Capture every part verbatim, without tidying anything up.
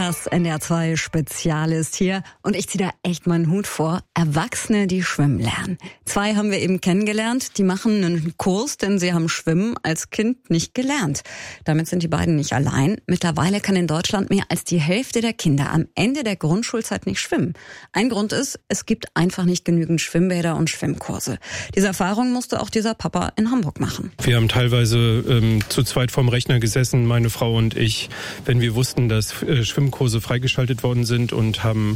Das N D R zwei Spezial ist hier und ich ziehe da echt meinen Hut vor. Erwachsene, die schwimmen lernen. Zwei haben wir eben kennengelernt, die machen einen Kurs, denn sie haben Schwimmen als Kind nicht gelernt. Damit sind die beiden nicht allein. Mittlerweile kann in Deutschland mehr als die Hälfte der Kinder am Ende der Grundschulzeit nicht schwimmen. Ein Grund ist, es gibt einfach nicht genügend Schwimmbäder und Schwimmkurse. Diese Erfahrung musste auch dieser Papa in Hamburg machen. Wir haben teilweise ähm, zu zweit vorm Rechner gesessen, meine Frau und ich, wenn wir wussten, dass äh, Schwimmkurse freigeschaltet worden sind, und haben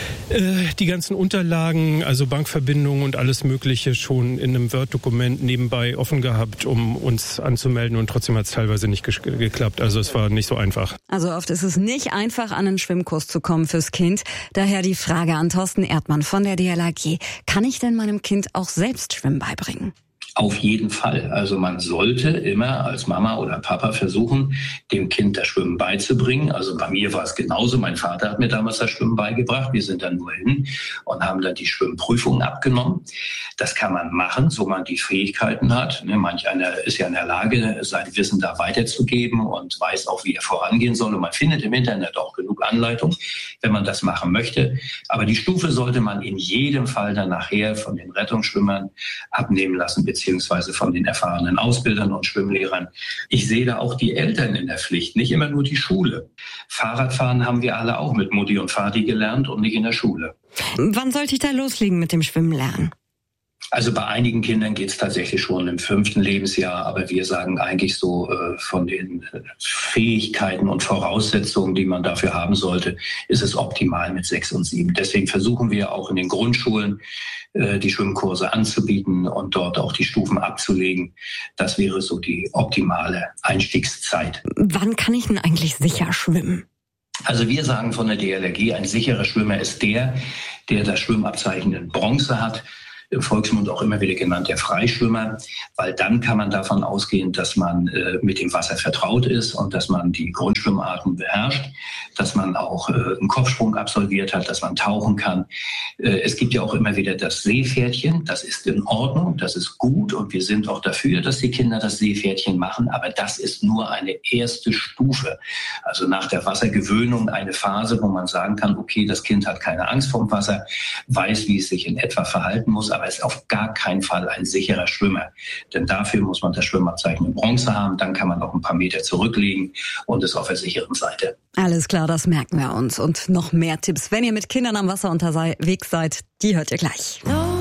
äh, die ganzen Unterlagen, also Bankverbindungen und alles Mögliche schon in einem Word-Dokument nebenbei offen gehabt, um uns anzumelden, und trotzdem hat es teilweise nicht ge- geklappt. Also es war nicht so einfach. Also oft ist es nicht einfach, an einen Schwimmkurs zu kommen fürs Kind. Daher die Frage an Thorsten Erdmann von der D L R G. Kann ich denn meinem Kind auch selbst Schwimmen beibringen? Auf jeden Fall. Also man sollte immer als Mama oder Papa versuchen, dem Kind das Schwimmen beizubringen. Also bei mir war es genauso. Mein Vater hat mir damals das Schwimmen beigebracht. Wir sind dann nur hin und haben dann die Schwimmprüfungen abgenommen. Das kann man machen, so man die Fähigkeiten hat. Manch einer ist ja in der Lage, sein Wissen da weiterzugeben und weiß auch, wie er vorangehen soll. Und man findet im Internet auch genug Anleitung, wenn man das machen möchte. Aber die Stufe sollte man in jedem Fall dann nachher von den Rettungsschwimmern abnehmen lassen, beziehungsweise von den erfahrenen Ausbildern und Schwimmlehrern. Ich sehe da auch die Eltern in der Pflicht, nicht immer nur die Schule. Fahrradfahren haben wir alle auch mit Mutti und Vati gelernt und nicht in der Schule. Wann sollte ich da loslegen mit dem Schwimmen lernen? Also bei einigen Kindern geht es tatsächlich schon im fünften Lebensjahr, aber wir sagen eigentlich so äh, von den Fähigkeiten und Voraussetzungen, die man dafür haben sollte, ist es optimal mit sechs und sieben. Deswegen versuchen wir auch in den Grundschulen äh, die Schwimmkurse anzubieten und dort auch die Stufen abzulegen. Das wäre so die optimale Einstiegszeit. Wann kann ich denn eigentlich sicher schwimmen? Also wir sagen von der D L R G, ein sicherer Schwimmer ist der, der das Schwimmabzeichen in Bronze hat, im Volksmund auch immer wieder genannt der Freischwimmer, weil dann kann man davon ausgehen, dass man äh, mit dem Wasser vertraut ist und dass man die Grundschwimmarten beherrscht, dass man auch äh, einen Kopfsprung absolviert hat, dass man tauchen kann. Äh, es gibt ja auch immer wieder das Seepferdchen, das ist in Ordnung, das ist gut, und wir sind auch dafür, dass die Kinder das Seepferdchen machen, aber das ist nur eine erste Stufe. Also nach der Wassergewöhnung eine Phase, wo man sagen kann, okay, das Kind hat keine Angst vorm Wasser, weiß, wie es sich in etwa verhalten muss, aber ist auf gar keinen Fall ein sicherer Schwimmer. Denn dafür muss man das Schwimmabzeichen in Bronze haben, dann kann man auch ein paar Meter zurücklegen und ist auf der sicheren Seite. Alles klar, das merken wir uns. Und noch mehr Tipps, wenn ihr mit Kindern am Wasser unterwegs seid, die hört ihr gleich.